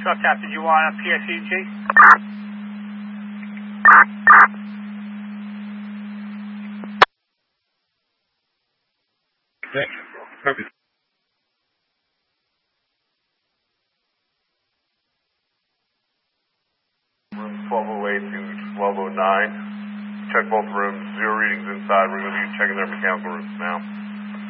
Truck tap, did you want a PSEG? Perfect. Room 1208 to 1209. Check both rooms. 0 readings inside. We're going to be checking their mechanical rooms now.